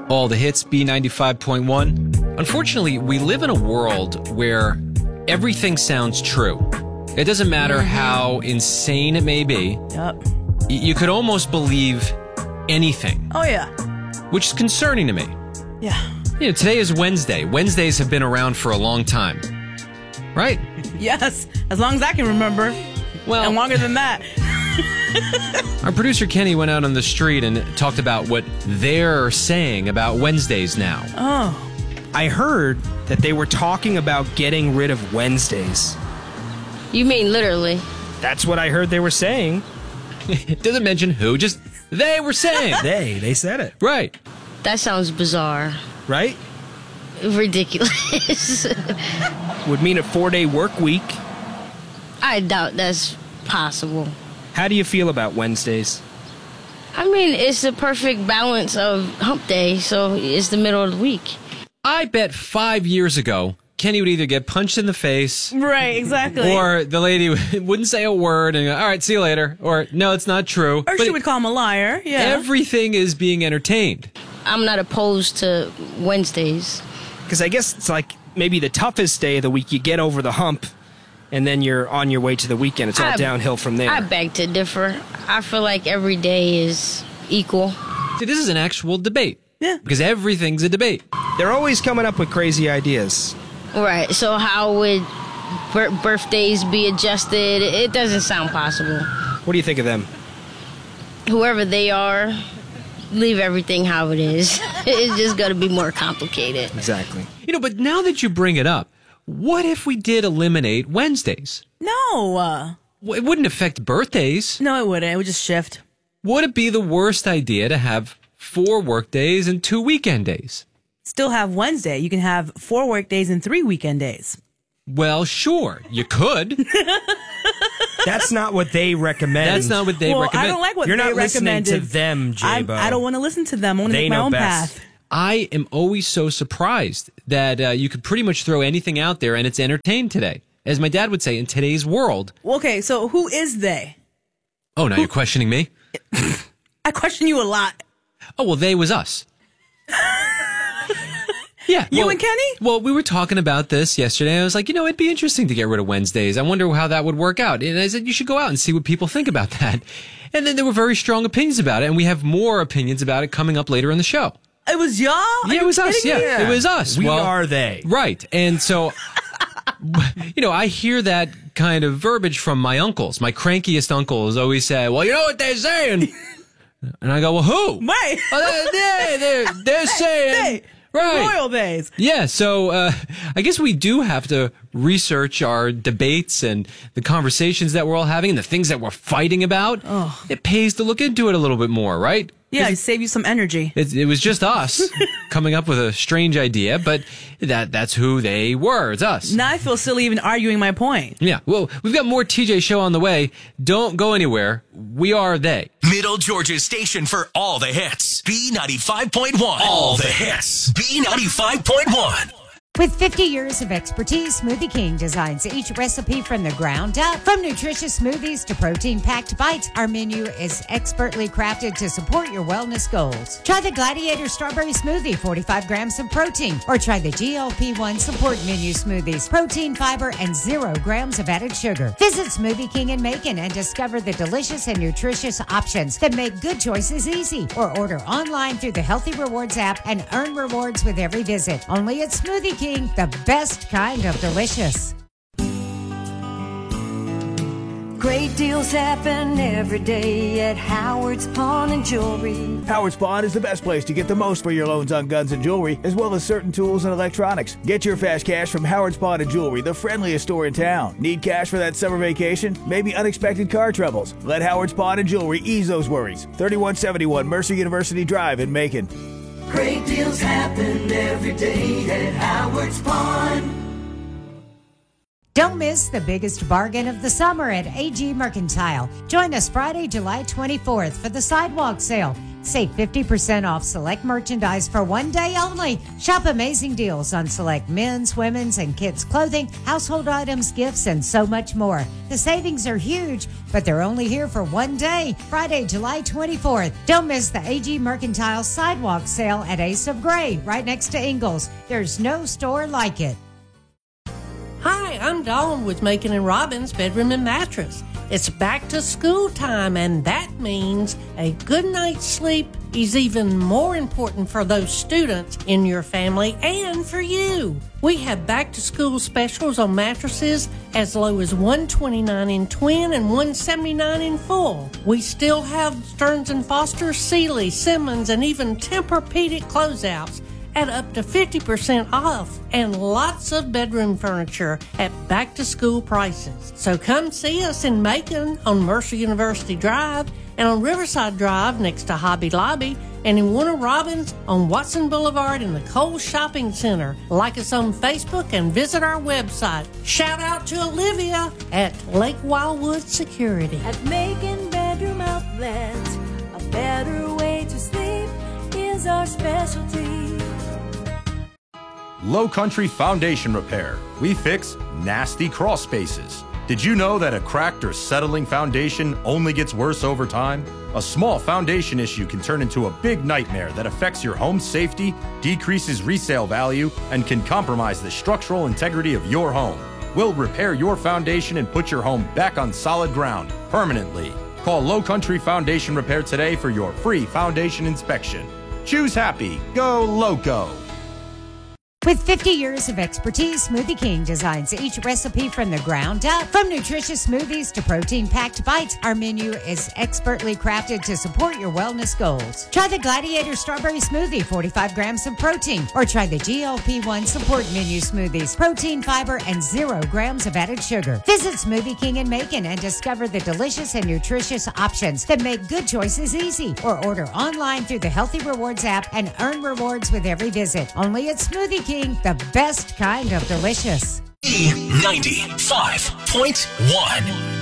All the hits, B95.1. Unfortunately, we live in a world where everything sounds true. It doesn't matter how insane it may be. Yep. You could almost believe anything. Oh, yeah. Which is concerning to me. Yeah. You know, today is Wednesday. Wednesdays have been around for a long time. Right? Yes. As long as I can remember. Well, and longer than that. Our producer Kenny went out on the street and talked about what they're saying about Wednesdays now. Oh. I heard that they were talking about getting rid of Wednesdays. You mean literally? That's what I heard they were saying. It doesn't mention who, just they were saying. They said it. Right. That sounds bizarre. Right? Ridiculous. Would mean a 4-day work week. I doubt that's possible. How do you feel about Wednesdays? I mean, it's the perfect balance of hump day, so it's the middle of the week. I bet 5 years ago, Kenny would either get punched in the face. Right, exactly. Or the lady wouldn't say a word and go, all right, see you later. Or, no, it's not true. Or she would call him a liar. Yeah. Everything is being entertained. I'm not opposed to Wednesdays. Because I guess it's like maybe the toughest day of the week. You get over the hump, and then you're on your way to the weekend. It's all downhill from there. I beg to differ. I feel like every day is equal. See, this is an actual debate. Yeah. Because everything's a debate. They're always coming up with crazy ideas. Right, so how would birthdays be adjusted? It doesn't sound possible. What do you think of them? Whoever they are, leave everything how it is. It's just going to be more complicated. Exactly. You know, but now that you bring it up, what if we did eliminate Wednesdays? No. It wouldn't affect birthdays. No, it wouldn't. It would just shift. Would it be the worst idea to have 4 work days and 2 weekend days? Still have Wednesday. You can have 4 work days and 3 weekend days. Well, sure, you could. That's not what they recommend. That's not what they recommend. I don't like what You're they not listening recommended. to them, J-Bo. I don't want to listen to them. I want to They make my know own best. path. I am always so surprised that you could pretty much throw anything out there and it's entertained today. As my dad would say, in today's world. Okay, so who is they? Oh, now you're questioning me? I question you a lot. Oh, well, they was us. Yeah. You and Kenny? Well, we were talking about this yesterday. I was like, it'd be interesting to get rid of Wednesdays. I wonder how that would work out. And I said, you should go out and see what people think about that. And then there were very strong opinions about it. And we have more opinions about it coming up later in the show. It was y'all? Yeah, it was us. Yeah, Yeah. it was us. We are they. Right. And so, I hear that kind of verbiage from my uncles. My crankiest uncles always say, well, you know what they're saying? And I go, well, who? Right. Oh, they're saying. Right. Royal days. Yeah, so I guess we do have to research our debates and the conversations that we're all having and the things that we're fighting about. Oh. It pays to look into it a little bit more, right? Yeah, save you some energy. It was just us coming up with a strange idea, but that's who they were. It's us. Now I feel silly even arguing my point. Yeah, well, we've got more TJ Show on the way. Don't go anywhere. We are they. Middle Georgia's station for all the hits. B95.1. All the hits. B95.1. With 50 years of expertise, Smoothie King designs each recipe from the ground up. From nutritious smoothies to protein-packed bites, our menu is expertly crafted to support your wellness goals. Try the Gladiator Strawberry Smoothie, 45 grams of protein, or try the GLP-1 Support Menu Smoothies, protein, fiber, and 0 grams of added sugar. Visit Smoothie King in Macon and discover the delicious and nutritious options that make good choices easy. Or order online through the Healthy Rewards app and earn rewards with every visit. Only at Smoothie King. The best kind of delicious. Great deals happen every day at Howard's Pawn and Jewelry. Howard's Pawn is the best place to get the most for your loans on guns and jewelry, as well as certain tools and electronics. Get your fast cash from Howard's Pawn and Jewelry, the friendliest store in town. Need cash for that summer vacation? Maybe unexpected car troubles? Let Howard's Pawn and Jewelry ease those worries. 3171 Mercer University Drive in Macon. Great deals happen every day at Howard's Pawn. Don't miss the biggest bargain of the summer at AG Mercantile. Join us Friday, July 24th for the sidewalk sale. Save 50% off select merchandise for one day only. Shop amazing deals on select men's, women's, and kids' clothing, household items, gifts, and so much more. The savings are huge, but they're only here for one day, Friday, July 24th. Don't miss the AG Mercantile Sidewalk Sale at Ace of Gray, right next to Ingles. There's no store like it. Hi, I'm Dawn with Macon and Robbins Bedroom and Mattress. It's back to school time, and that means a good night's sleep is even more important for those students in your family and for you. We have back to school specials on mattresses as low as $129 in twin and $179 in full. We still have Stearns & Foster, Sealy, Simmons, and even Tempur-Pedic closeouts at up to 50% off, and lots of bedroom furniture at back-to-school prices. So come see us in Macon on Mercer University Drive and on Riverside Drive next to Hobby Lobby, and in Warner Robins on Watson Boulevard in the Kohl's Shopping Center. Like us on Facebook and visit our website. Shout out to Olivia at Lake Wildwood Security. At Macon Bedroom Outlet, a better way to sleep is our specialty. Low Country Foundation Repair. We fix nasty crawl spaces. Did you know that a cracked or settling foundation only gets worse over time? A small foundation issue can turn into a big nightmare that affects your home's safety, decreases resale value, and can compromise the structural integrity of your home. We'll repair your foundation and put your home back on solid ground permanently. Call Low Country Foundation Repair today for your free foundation inspection. Choose happy. Go Loco. With 50 years of expertise, Smoothie King designs each recipe from the ground up. From nutritious smoothies to protein-packed bites, our menu is expertly crafted to support your wellness goals. Try the Gladiator Strawberry Smoothie, 45 grams of protein. Or try the GLP-1 Support Menu Smoothies, protein, fiber, and 0 grams of added sugar. Visit Smoothie King in Macon and discover the delicious and nutritious options that make good choices easy. Or order online through the Healthy Rewards app and earn rewards with every visit. Only at Smoothie King. The best kind of delicious. B95.1